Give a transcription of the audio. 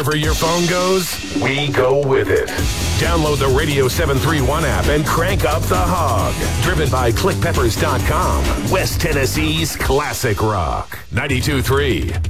Wherever your phone goes, we go with it. Download the Radio 731 app and crank up the hog. Driven by ClickPeppers.com. West Tennessee's classic rock. 92.3